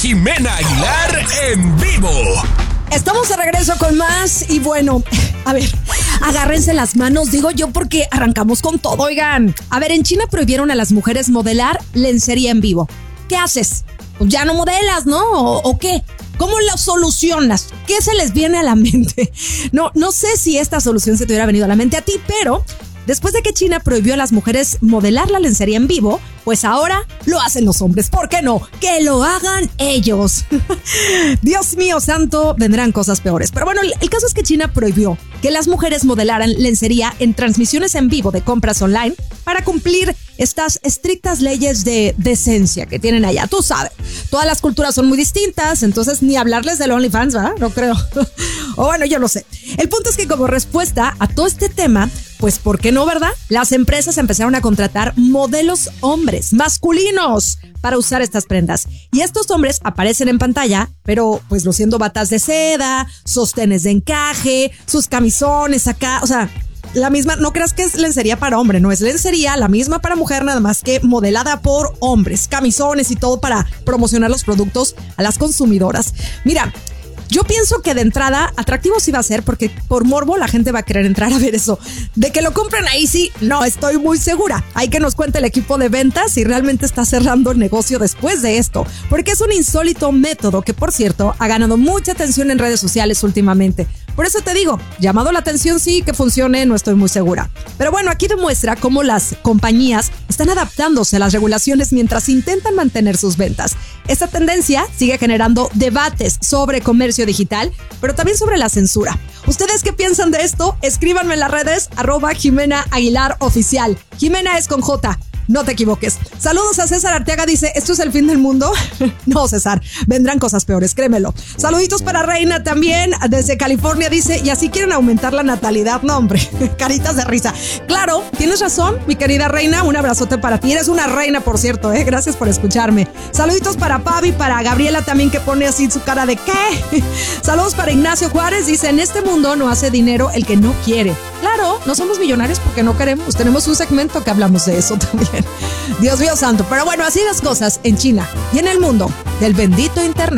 Jimena Aguilar en vivo. Estamos de regreso con más y bueno, a ver, agárrense las manos, digo yo, porque arrancamos con todo, oigan. A ver, en China prohibieron a las mujeres modelar lencería en vivo. ¿Qué haces? Pues ya no modelas, ¿no? ¿O qué? ¿Cómo lo solucionas? ¿Qué se les viene a la mente? No sé si esta solución se te hubiera venido a la mente a ti, pero después de que China prohibió a las mujeres modelar la lencería en vivo, pues ahora lo hacen los hombres. ¿Por qué no? Que lo hagan ellos. Dios mío santo, vendrán cosas peores. Pero bueno, el caso es que China prohibió que las mujeres modelaran lencería en transmisiones en vivo de compras online para cumplir estas estrictas leyes de decencia que tienen allá. Tú sabes, todas las culturas son muy distintas, entonces ni hablarles del OnlyFans, ¿verdad? No creo. O bueno, yo lo sé. El punto es que como respuesta a todo este tema, pues ¿por qué no, verdad? Las empresas empezaron a contratar modelos hombres, masculinos, para usar estas prendas. Y estos hombres aparecen en pantalla, pero pues luciendo batas de seda, sostenes de encaje, sus camisones acá, o sea, la misma, no creas que es lencería para hombre, no es lencería, la misma para mujer, nada más que modelada por hombres, camisones y todo para promocionar los productos a las consumidoras. Mira, yo pienso que de entrada atractivo sí va a ser porque por morbo la gente va a querer entrar a ver eso. De que lo compren ahí sí, no estoy muy segura. Hay que nos cuente el equipo de ventas si realmente está cerrando el negocio después de esto. Porque es un insólito método que, por cierto, ha ganado mucha atención en redes sociales últimamente. Por eso te digo, llamado la atención sí, que funcione, no estoy muy segura. Pero bueno, aquí demuestra cómo las compañías están adaptándose a las regulaciones mientras intentan mantener sus ventas. Esta tendencia sigue generando debates sobre comercio digital, pero también sobre la censura. ¿Ustedes qué piensan de esto? Escríbanme en las redes @Jimena Aguilar Oficial. Jimena es con J. No te equivoques. Saludos a César Arteaga, dice, ¿esto es el fin del mundo? No, César, vendrán cosas peores, créemelo. Saluditos para Reina también, desde California, dice, y así quieren aumentar la natalidad. No, hombre, caritas de risa. Claro, tienes razón, mi querida Reina, un abrazote para ti. Eres una reina, por cierto, gracias por escucharme. Saluditos para Pavi, para Gabriela también, que pone así su cara de ¿qué? Saludos para Ignacio Juárez, dice, en este mundo no hace dinero el que no quiere. Claro, no somos millonarios porque no queremos. Tenemos un segmento que hablamos de eso también. Dios mío santo. Pero bueno, así las cosas en China y en el mundo del bendito internet.